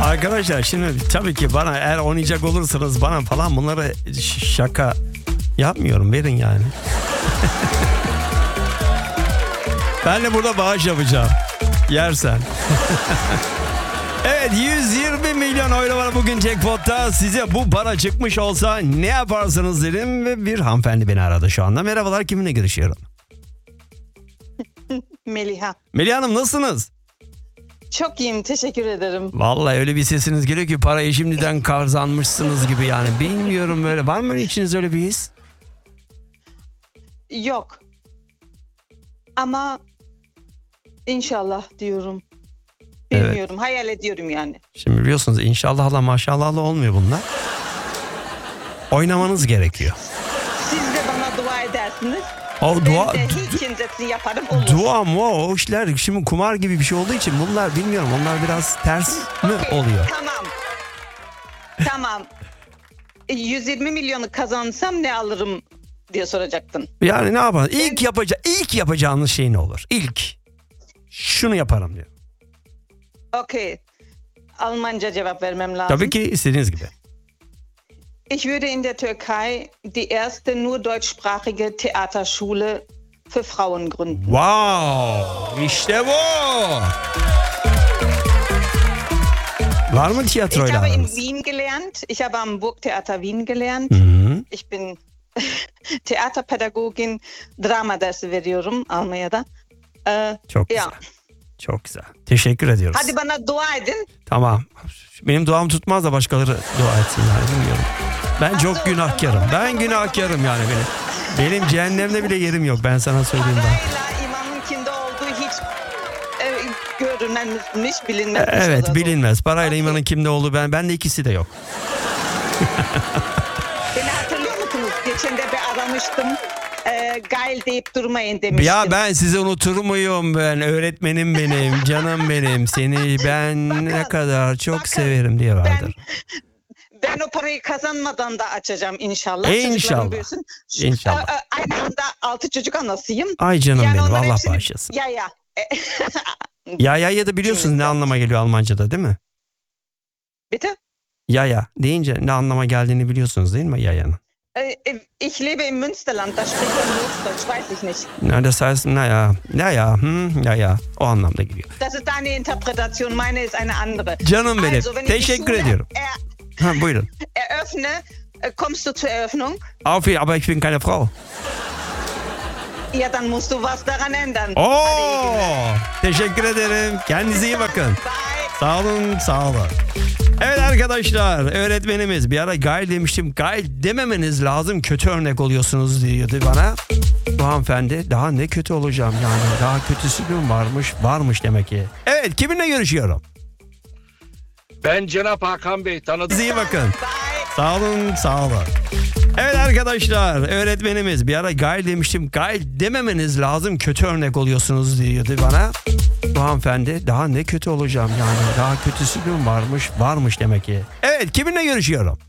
Arkadaşlar şimdi tabii ki bana eğer oynayacak olursanız bana falan bunları şaka yapmıyorum, verin yani. Ben de burada bağış yapacağım. Yersen. Evet, 120 milyon euro var bugün jackpot'ta. Size bu para çıkmış olsa ne yaparsınız dedim ve bir hanımefendi beni aradı şu anda. Merhabalar, kiminle görüşüyorum? Meliha. Melih Hanım, nasılsınız? Çok iyiyim, teşekkür ederim. Vallahi öyle bir sesiniz geliyor ki parayı şimdiden kazanmışsınız gibi yani. Bilmiyorum, böyle var mı içiniz öyle bir his? Yok. Ama inşallah diyorum. Bilmiyorum, evet. Hayal ediyorum yani. Şimdi biliyorsunuz inşallahla maşallahla olmuyor bunlar. Oynamanız gerekiyor. Siz de bana dua edersiniz. O dua, ben de ikincisini yaparım, olur. Dua mı o işler şimdi kumar gibi bir şey olduğu için bunlar bilmiyorum, onlar biraz ters mi oluyor? Tamam. 120 milyonu kazansam ne alırım diye soracaktın. Yani ne yapalım? İlk yapacağınız şey ne olur? İlk şunu yaparım diyor. Okey. Almanca cevap vermem lazım. Tabii ki istediğiniz gibi. Ich würde in der Türkei die erste nur deutschsprachige Theaterschule für Frauen gründen. Wow! İşte bu! Var mı tiyatroyla Ich habe in aranız? Wien gelernt. Ich habe am Burgtheater Wien gelernt. Hı-hı. Ich bin Theaterpädagogin, drama dersi veriyorum Almanya'da. Çok güzel. Çok güzel. Teşekkür ediyoruz. Hadi bana dua edin. Tamam. Benim duam tutmaz da başkaları dua etsinler, bilmiyorum. Ben çok günahkarım. Ben günahkarım yani benim cehennemde bile yerim yok. Ben sana söyleyeyim ben. Parayla imanın kimde olduğu hiç görünmemiş, bilinmez. Evet, bilinmez. Parayla imanın kimde olduğu ben de ikisi de yok. Beni hatırlıyor musunuz? Geçen de bir aramıştım. Geil deyip durmayın demiştim. Ya ben sizi unutur muyum ben? Öğretmenim benim, canım benim. Seni ben ne kadar çok severim diye vardır. Ben o parayı kazanmadan da açacağım inşallah. İnşallah. İnşallah. Aynı anda 6 çocuk anasıyım. Ay canım yani benim, Allah hepsini... bağışlasın. Ya. Ya da biliyorsunuz ne anlama geliyor Almanca'da, değil mi? Bitte? Ya deyince ne anlama geldiğini biliyorsunuz değil mi yayanın? Ich lebe im Münsterland, da spricht man Hochdeutsch, weiß ich nicht. Na, das heißt, o anlamda geliyor. Das ist deine Interpretation, meine ist eine andere. Canım benim, also, teşekkür ediyorum. Buyurun. Eröffne, kommst du zur Eröffnung? Aber ich bin keine Frau. Ja, dann musst du was daran ändern. Teşekkür ederim. Kendinize iyi bakın. Bye. Sağ olun, sağ olun. Evet arkadaşlar, öğretmenimiz bir ara Gail demiştim. Gail dememeniz lazım, kötü örnek oluyorsunuz diyordu bana. Bu hanımefendi daha ne kötü olacağım yani, daha kötüsü mü varmış demek ki. Evet, kiminle görüşüyorum? Ben Cenap Hakan Bey, tanıdım. İyi bakın. Sağ olun, sağ olun. Evet arkadaşlar, öğretmenimiz bir ara Gail demiştim. Gail dememeniz lazım, kötü örnek oluyorsunuz diyordu bana. Bu hanımefendi daha ne kötü olacağım yani, daha kötüsü mü varmış demek ki. Evet, kiminle görüşüyorum?